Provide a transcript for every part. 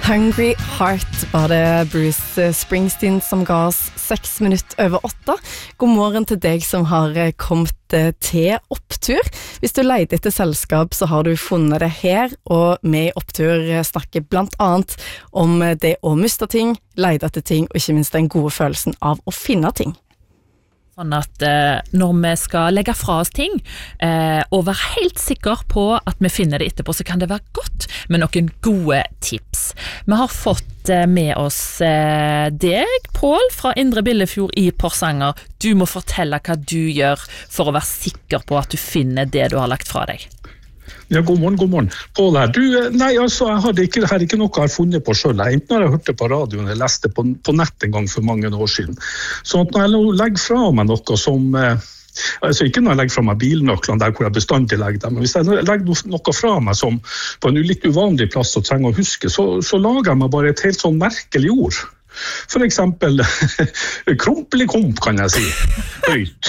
Hungry Heart var det Bruce Springsteen som ga oss 6 minutter over 8. God morgen til deg som har kommet til Opptur. Hvis du leter etter selskap, så har du funnet det her, og vi i Opptur snakker blant annet om det å miste ting, lete etter ting, og ikke minst den gode følelsen av å finne ting. Sånn at når vi skal legge fra oss ting og være helt sikker på at vi finner det etterpå, så kan det være godt med noen gode tips. Vi har fått med oss deg, Pål, fra Indre Billefjord i Porsanger. Du må fortelle hva du gjør for å være sikker på at du finner det du har lagt fra deg. Ja, god morgen. Pål her. Jeg hadde ikke noe jeg har funnet på selv. Enten har jeg hørt det på radioen, eller lest det på nett en gang for mange år siden. Så når jeg legger fra meg noe som, altså ikke når jeg legger fra meg bilnøklene der hvor jeg bestandig legger dem, men hvis jeg legger noe fra meg som på en litt uvanlig plass og trenger å huske, så lager jeg meg bare et helt sånn merkelig ord. For eksempel krompelikomp, kan jeg si, høyt.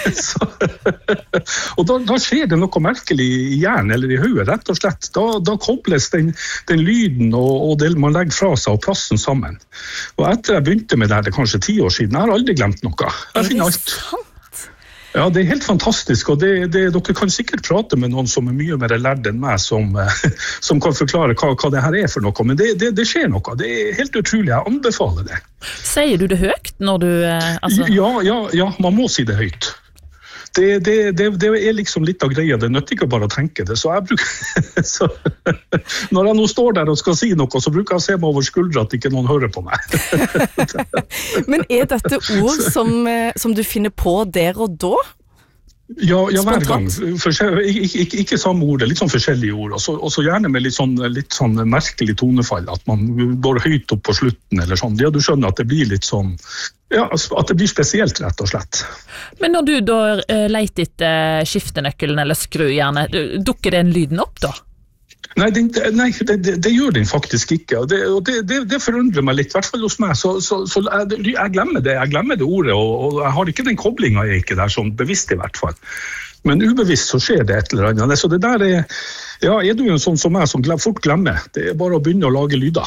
Og da skjer det noe merkelig i hjernen eller i hodet, rett og slett. Da kobles den lyden og det man legger fra seg og plassen sammen. Og etter jeg begynte med det kanskje 10 år siden, jeg har aldri glemt noe. Jeg finner alt. Ja, det helt fantastisk, og dere kan sikkert prate med noen som mye mer lærd enn meg, som kan forklare hva det her for noe, men det skjer noe, det helt utrolig, jeg anbefaler det. Sier du det høyt når du... Ja, man må si det høyt. Det liksom litt av greia, det nøtter ikke bare å tenke det, så jeg bruker... når jeg nå står der og skal si noe, så bruker jeg å se meg over skuldra at ikke noen hører på meg. Men dette ord som du finner på der og da? Ja, hver gang. Ikke samme ord, litt sånn forskjellige ord, og så gjerne med litt sånn merkelig tonefall, at man går høyt opp på slutten, eller sånn. Ja, du skjønner at det blir litt sånn, ja, at det blir spesielt, rett og slett. Men når du da leter etter skiftenøkkelen eller skrujernet, dukker den lyden opp da? Nei, det gjør den faktisk ikke, og det forundrer meg litt, i hvert fall hos meg, så jeg glemmer det ordet, og jeg har ikke den koblingen ikke der, sånn bevisst i hvert fall. Men ubevisst så skjer det et eller annet. Så det der er du jo en sånn som meg som fort glemmer. Det er bare å begynne å lage lyder.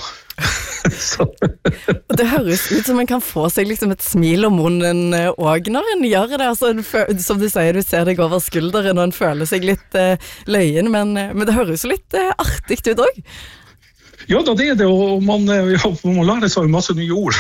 Og det høres ut som en kan få seg liksom et smil om munnen også når en gjør det. Altså, som du sier, du ser deg over skulderen og en føler seg litt løyen, men det høres jo litt artig ut også. Ja da, det er det, og man lærer seg masse nye ord.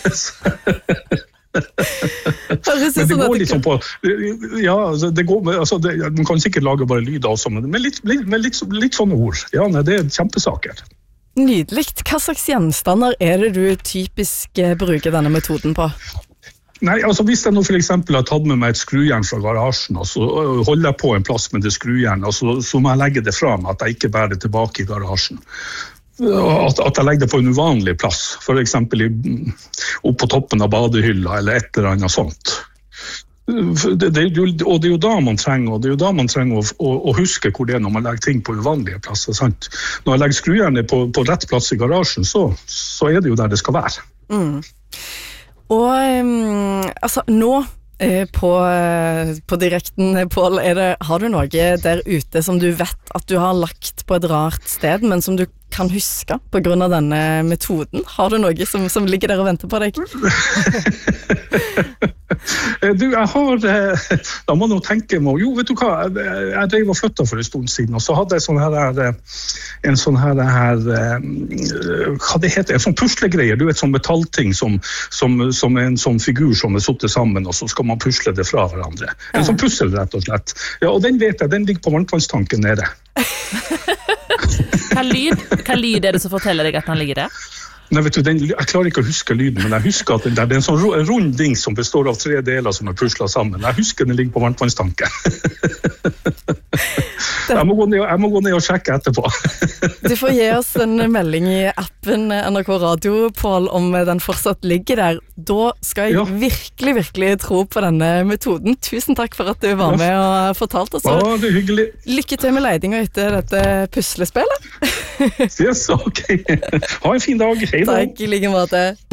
Men det går liksom på, ja, man kan sikkert lage bare lyder også, men litt sånne ord. Ja, det er kjempesaker. Nydelig. Hva slags gjenstander det du typisk bruker denne metoden på? Nei, altså hvis jeg nå for eksempel har tatt med meg et skrujern fra garasjen, og så holder jeg på en plass med det skrujernet, og så må jeg legge det fra meg, at jeg ikke bærer det tilbake i garasjen. At jeg legger det på en uvanlig plass, for eksempel opp på toppen av badehylla, eller et eller annet sånt. Og det er jo da man trenger å huske hvor det når man legger ting på uvanlige plasser, sant? Når jeg legger skrujernet på rett plass i garasjen, så det jo der det skal være. Og altså nå på direkten, Pål, har du noe der ute som du vet at du har lagt på et rart sted, men som du kan huske på grunn av denne metoden? Har du noe som ligger der og venter på deg? Du, jeg har, da må jeg tenke meg, jo, vet du hva, jeg drev og flyttet for en stund siden, og så hadde jeg en sånn her, hva det heter, en sånn puslegreier, du vet, sånn metallting som en sånn figur som satt sammen, og så skal man pusle det fra hverandre. En sånn pussel, rett og slett. Ja, og den vet jeg, den ligger på varmtvannstanken nede. Hva lyd det som forteller deg at han ligger der? Nei, vet du, jeg klarer ikke å huske lyden, men jeg husker at det er en sånn rund ding som består av 3 deler som puslet sammen. Jeg husker den ligger på varmtvannstanken. Jeg må gå ned og sjekke etterpå. Du får gi oss en melding i appen NRK Radio, Pål, om den fortsatt ligger der. Da skal jeg virkelig tro på denne metoden. Tusen takk for at du var med og fortalte oss. Ja, det er hyggelig. Lykke til med leidinga etter dette puslespillet. Yes, ok. Ha en fin dag. Hei da. Takk, i like måte.